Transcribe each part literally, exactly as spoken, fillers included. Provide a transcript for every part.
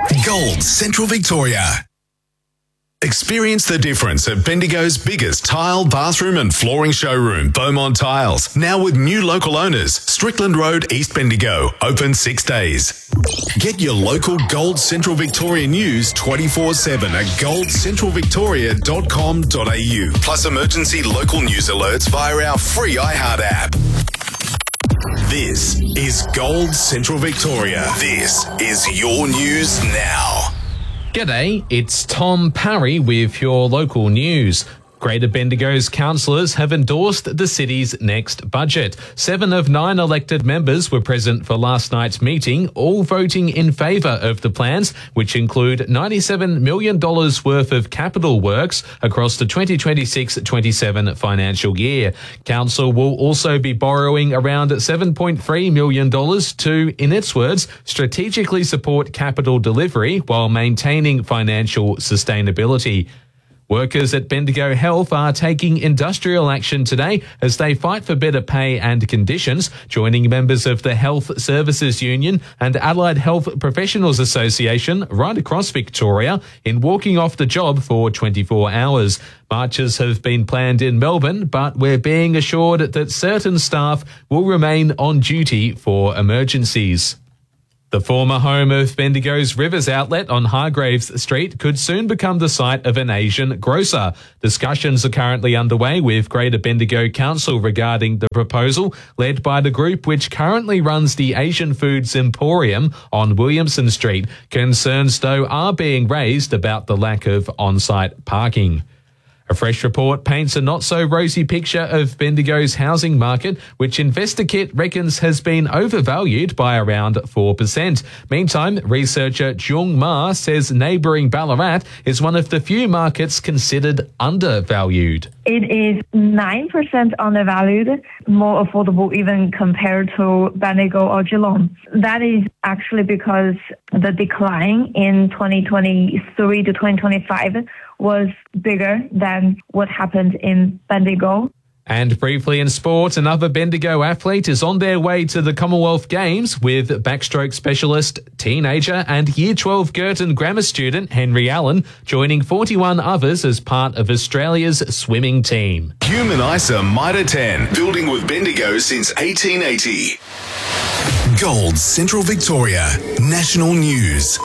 Gold Central Victoria. Experience the difference at Bendigo's biggest tile, bathroom and flooring showroom, Beaumont Tiles. Now with new local owners, Strickland Road, East Bendigo. Open six days. Get your local Gold Central Victoria news twenty-four seven at gold central victoria dot com dot a u. Plus emergency local news alerts via our free iHeart app. This is Gold Central Victoria. This is your news now. G'day, it's Tom Parry with your local news. Greater Bendigo's councillors have endorsed the city's next budget. Seven of nine elected members were present for last night's meeting, all voting in favour of the plans, which include ninety-seven million dollars worth of capital works across the twenty twenty-six twenty-seven financial year. Council will also be borrowing around seven point three million dollars to, in its words, strategically support capital delivery while maintaining financial sustainability. Workers at Bendigo Health are taking industrial action today as they fight for better pay and conditions, joining members of the Health Services Union and Allied Health Professionals Association right across Victoria in walking off the job for twenty-four hours. Marches have been planned in Melbourne, but we're being assured that certain staff will remain on duty for emergencies. The former home of Bendigo's Rivers Outlet on Hargraves Street could soon become the site of an Asian grocer. Discussions are currently underway with Greater Bendigo Council regarding the proposal, led by the group which currently runs the Asian Foods Emporium on Williamson Street. Concerns, though, are being raised about the lack of on-site parking. A fresh report paints a not-so-rosy picture of Bendigo's housing market, which InvestorKit reckons has been overvalued by around four percent. Meantime, researcher Jung Ma says neighbouring Ballarat is one of the few markets considered undervalued. It is nine percent undervalued, more affordable even compared to Bendigo or Geelong. That is actually because the decline in twenty twenty-three to twenty twenty-five was bigger than what happened in Bendigo. And briefly in sport, another Bendigo athlete is on their way to the Commonwealth Games with backstroke specialist, teenager and Year twelve Girton Grammar student Henry Allen joining forty-one others as part of Australia's swimming team. Human ISA Mitre ten, building with Bendigo since eighteen eighty. Gold Central Victoria, national news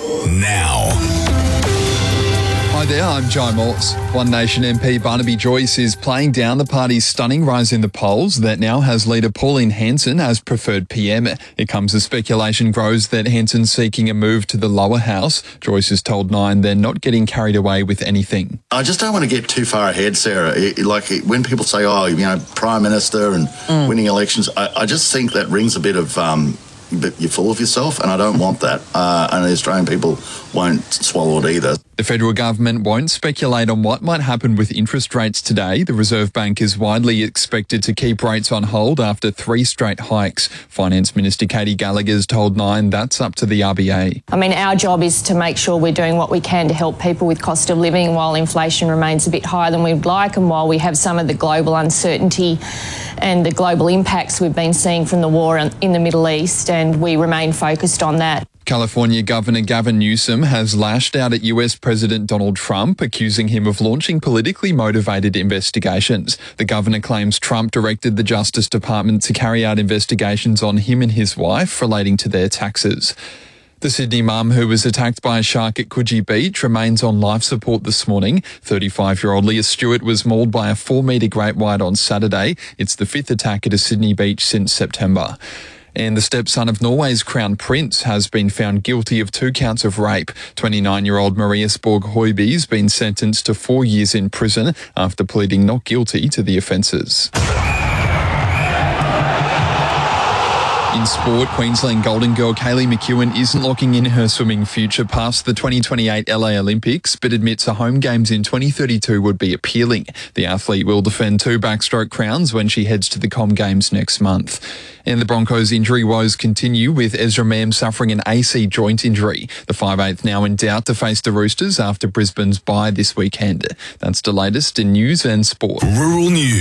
now. Hi there, I'm Jai Morse. One Nation M P Barnaby Joyce is playing down the party's stunning rise in the polls that now has leader Pauline Hanson as preferred P M. It comes as speculation grows that Hanson's seeking a move to the lower house. Joyce has told Nine they're not getting carried away with anything. I just don't want to get too far ahead, Sarah. It, like when people say, oh, you know, Prime Minister and mm. winning elections, I, I just think that rings a bit of... Um, But you're full of yourself, and I don't want that. Uh, and the Australian people won't swallow it either. The federal government won't speculate on what might happen with interest rates today. The Reserve Bank is widely expected to keep rates on hold after three straight hikes. Finance Minister Katie Gallagher's told Nine that's up to the R B A. I mean, our job is to make sure we're doing what we can to help people with cost of living while inflation remains a bit higher than we'd like, and while we have some of the global uncertainty and the global impacts we've been seeing from the war in the Middle East, and we remain focused on that. California Governor Gavin Newsom has lashed out at U S President Donald Trump, accusing him of launching politically motivated investigations. The governor claims Trump directed the Justice Department to carry out investigations on him and his wife relating to their taxes. The Sydney mum who was attacked by a shark at Coogee Beach remains on life support this morning. thirty-five-year-old Leah Stewart was mauled by a four-metre great white on Saturday. It's the fifth attack at a Sydney beach since September. And the stepson of Norway's Crown Prince has been found guilty of two counts of rape. twenty-nine-year-old Marius Borg Høiby's been sentenced to four years in prison after pleading not guilty to the offences. In sport, Queensland Golden Girl Kaylee McEwen isn't locking in her swimming future past the twenty twenty-eight L A Olympics, but admits a home games in twenty thirty-two would be appealing. The athlete will defend two backstroke crowns when she heads to the Com Games next month. And the Broncos' injury woes continue, with Ezra Mam suffering an A C joint injury. The five eighth now in doubt to face the Roosters after Brisbane's bye this weekend. That's the latest in news and sport. Rural News.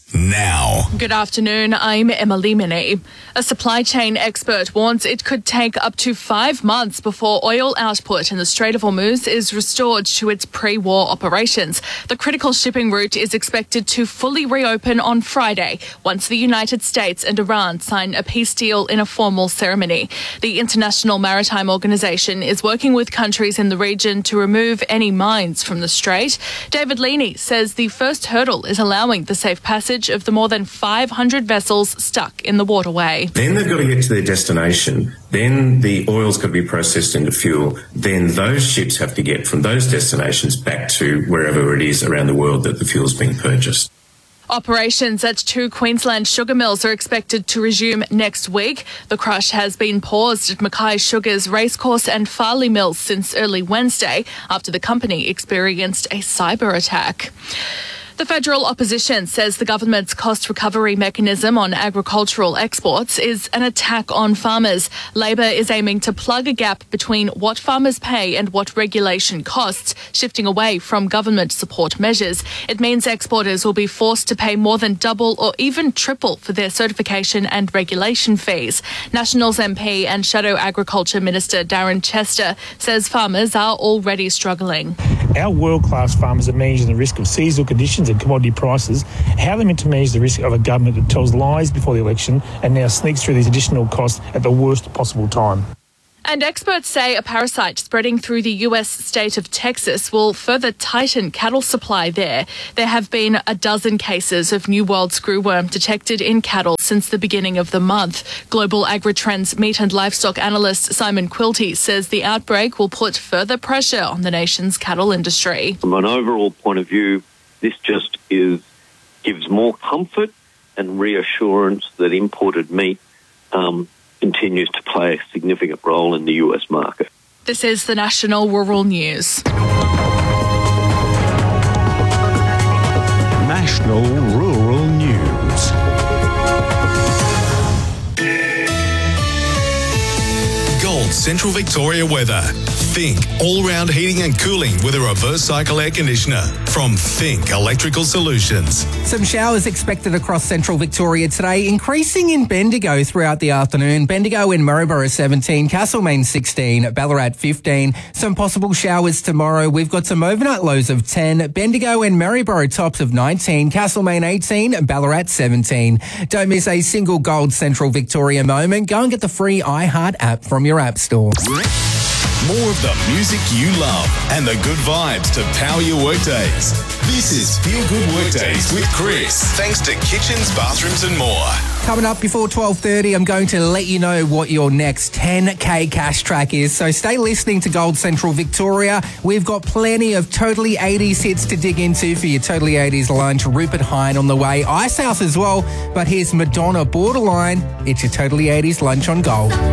now. Good afternoon, I'm Emily Minnie. A supply chain expert warns it could take up to five months before oil output in the Strait of Hormuz is restored to its pre-war operations. The critical shipping route is expected to fully reopen on Friday once the United States and Iran sign a peace deal in a formal ceremony. The International Maritime Organization is working with countries in the region to remove any mines from the strait. David Leaney says the first hurdle is allowing the safe passage of the more than five hundred vessels stuck in the waterway. Then they've got to get to their destination. Then the oil's got to be processed into fuel. Then those ships have to get from those destinations back to wherever it is around the world that the fuel's being purchased. Operations at two Queensland sugar mills are expected to resume next week. The crush has been paused at Mackay Sugar's Racecourse and Farley mills since early Wednesday after the company experienced a cyber attack. The federal opposition says the government's cost recovery mechanism on agricultural exports is an attack on farmers. Labor is aiming to plug a gap between what farmers pay and what regulation costs, shifting away from government support measures. It means exporters will be forced to pay more than double or even triple for their certification and regulation fees. Nationals M P and Shadow Agriculture Minister Darren Chester says farmers are already struggling. Our world-class farmers are managing the risk of seasonal conditions and commodity prices. How are they meant to manage the risk of a government that tells lies before the election and now sneaks through these additional costs at the worst possible time? And experts say a parasite spreading through the U S state of Texas will further tighten cattle supply there. There have been a dozen cases of New World screwworm detected in cattle since the beginning of the month. Global AgriTrends meat and livestock analyst Simon Quilty says the outbreak will put further pressure on the nation's cattle industry. From an overall point of view, this just is gives more comfort and reassurance that imported meat um, continues to play a significant role in the U S market. This is the National Rural News. National Rural News. Gold Central Victoria weather. Think all-round heating and cooling with a reverse cycle air conditioner from Think Electrical Solutions. Some showers expected across central Victoria today, increasing in Bendigo throughout the afternoon. Bendigo and Maryborough seventeen, Castlemaine sixteen, Ballarat fifteen. Some possible showers tomorrow. We've got some overnight lows of ten. Bendigo and Maryborough tops of nineteen, Castlemaine eighteen, Ballarat seventeen. Don't miss a single Gold Central Victoria moment. Go and get the free iHeart app from your app store. More of the music you love and the good vibes to power your workdays. This is Feel Good Workdays with Chris. Thanks to Kitchens, Bathrooms and More. Coming up before twelve thirty, I'm going to let you know what your next ten K cash track is. So stay listening to Gold Central Victoria. We've got plenty of Totally eighties hits to dig into for your Totally eighties lunch. Rupert Hine on the way. Icehouse as well. But here's Madonna Borderline. It's your Totally eighties lunch on Gold.